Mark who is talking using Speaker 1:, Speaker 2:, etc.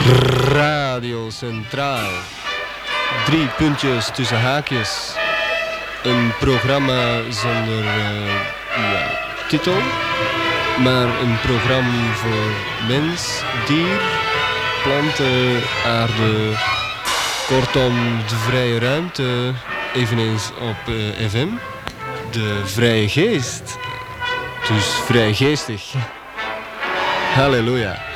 Speaker 1: Radio Centraal. 3 puntjes tussen haakjes. Een programma zonder titel. Maar een programma voor mens, dier, planten, aarde. Kortom, de vrije ruimte. Eveneens op FM. De vrije geest. Dus vrijgeestig. Halleluja.